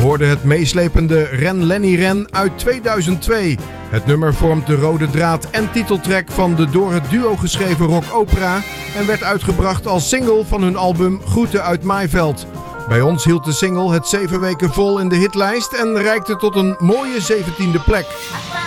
hoorde het meeslepende Ren Lenny Ren uit 2002. Het nummer vormt de rode draad en titeltrack van de door het duo geschreven rockopera en werd uitgebracht als single van hun album Groeten uit Maaiveld. Bij ons hield de single het 7 weken vol in de hitlijst en reikte tot een mooie 17e plek.